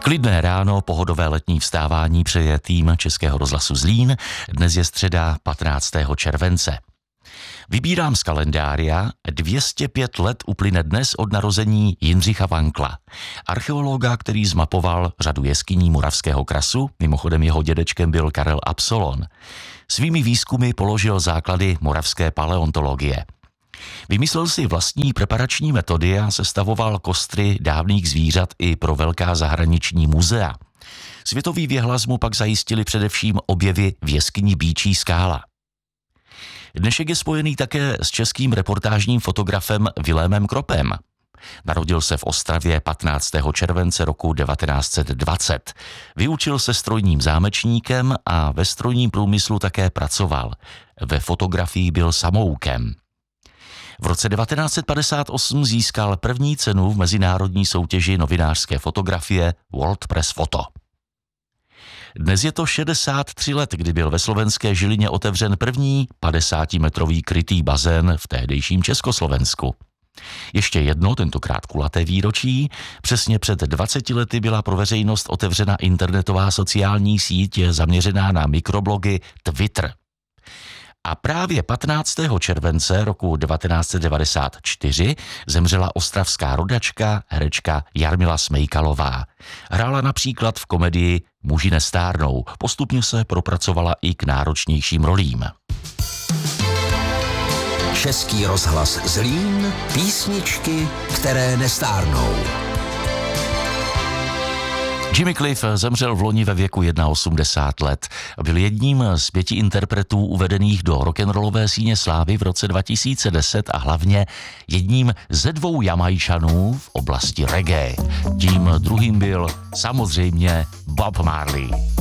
Klidné ráno, pohodové letní vstávání přeje tým Českého rozhlasu Zlín. Dnes je středa 15. července. Vybírám z kalendária, 205 let uplyne dnes od narození Jindřicha Vankla, archeologa, který zmapoval řadu jeskyní Moravského krasu, mimochodem jeho dědečkem byl Karel Absolon. Svými výzkumy položil základy moravské paleontologie. Vymyslel si vlastní preparační metody a sestavoval kostry dávných zvířat i pro velká zahraniční muzea. Světový věhlas mu pak zajistili především objevy v jeskyni Býčí skála. Dnešek je spojený také s českým reportážním fotografem Vilémem Kropem. Narodil se v Ostravě 15. července roku 1920. Vyučil se strojním zámečníkem a ve strojním průmyslu také pracoval. Ve fotografii byl samoukem. V roce 1958 získal první cenu v mezinárodní soutěži novinářské fotografie World Press Photo. Dnes je to 63 let, kdy byl ve slovenské Žilině otevřen první 50-metrový krytý bazén v tehdejším Československu. Ještě jedno, tentokrát kulaté výročí, přesně před 20 lety byla pro veřejnost otevřena internetová sociální síť zaměřená na mikroblogy Twitter. A právě 15. července roku 1994 zemřela ostravská rodačka, herečka Jarmila Smejkalová. Hrála například v komedii Muži nestárnou, postupně se propracovala i k náročnějším rolím. Český rozhlas Zlín, písničky, které nestárnou. Jimmy Cliff zemřel v loni ve věku 81 let. Byl jedním z 5 interpretů uvedených do rock'n'rollové síně slávy v roce 2010 a hlavně jedním ze 2 Jamajčanů v oblasti reggae. Tím druhým byl samozřejmě Bob Marley.